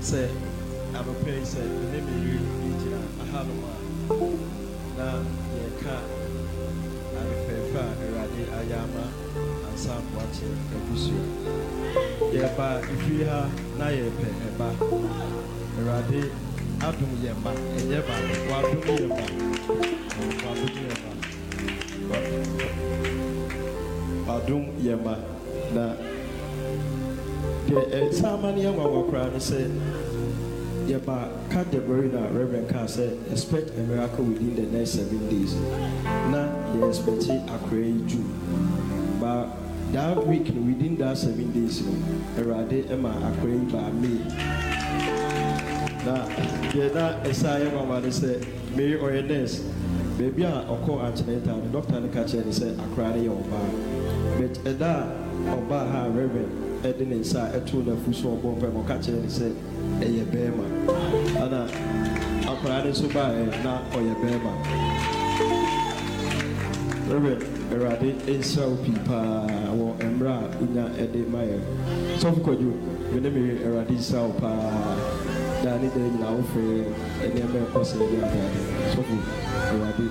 say I'm a pay say the name you I have now yeah car I prefer Eradi Ayama and Sam watching Ebusu. Yeah, but if you have Naye Eba Eradi Adum Yema and Yema Wadum Yema Wadum Yema na the Samani Yama Wakran said Yaba cut the Marina Reverend Carr said expect a miracle within the next 7 days. Now he expected a great June. But that week within that 7 days, Erade Emma a great by me. Now, yeah, Esaya Mama said, May or a nurse, baby, I call antenatal, the doctor and the catcher said, I cried your bar. But Eda or Baha Reverend Eden inside a tune of Fuso Bomber or catcher and said, a bema. Anna, I cried so by now or a bema. Reverend Erade is so people or Embra Unya Ede Meyer. So for you, when they Erade Saupa. Danny, they now for any American. So, Eradi,